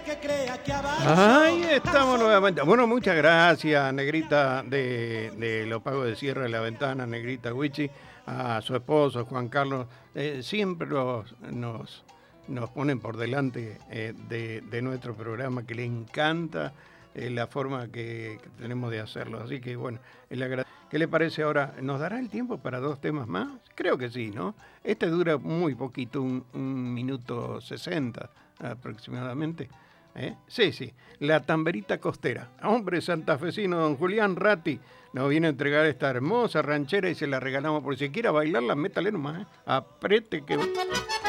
Ahí estamos nuevamente. Bueno, muchas gracias, Negrita de los pagos de cierre de la ventana, Negrita Huichi, a su esposo, Juan Carlos. Siempre nos ponen por delante de nuestro programa, que le encanta la forma que tenemos de hacerlo. Así que, bueno, ¿qué le parece ahora? ¿Nos dará el tiempo para 2 temas más? Creo que sí, ¿no? Este dura muy poquito, un minuto 60 aproximadamente. Sí, la tamberita costera. Hombre santafesino, don Julián Ratti, nos viene a entregar esta hermosa ranchera y se la regalamos por si quiera bailarla, métale nomás, aprete que...